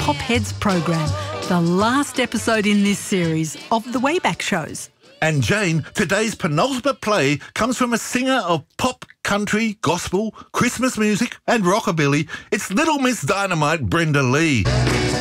Pop Heads program, the last episode in this series of the Wayback Shows. And Jane, today's penultimate play comes from a singer of pop, country, gospel, Christmas music and rockabilly. It's Little Miss Dynamite, Brenda Lee.